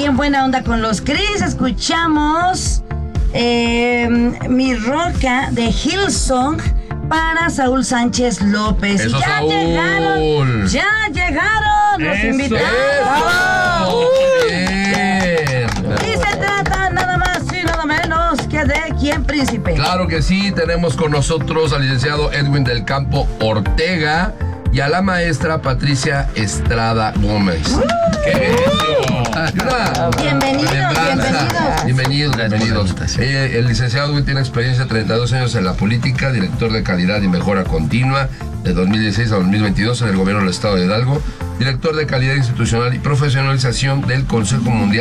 en Buena Onda con los Cris. Escuchamos Mi Roca de Hillsong para Saúl Sánchez López. Eso, Y ya Saúl. llegaron los invitados. Bien. Y se trata nada más y nada menos que de ¿Quién Príncipe? Claro que sí, tenemos con nosotros al licenciado Edwin del Campo Ortega y a la maestra Patricia Estrada Gómez. ¡Qué Bienvenidos. El licenciado Edwin tiene experiencia de 32 años en la política, director de calidad y mejora continua de 2016 a 2022 en el gobierno del estado de Hidalgo, director de calidad institucional y profesionalización del Consejo Mundial